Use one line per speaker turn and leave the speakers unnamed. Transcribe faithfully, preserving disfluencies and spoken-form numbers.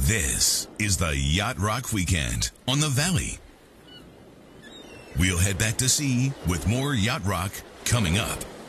This is the Yacht Rock Weekend on the Valley. We'll head back to sea with more Yacht Rock coming up.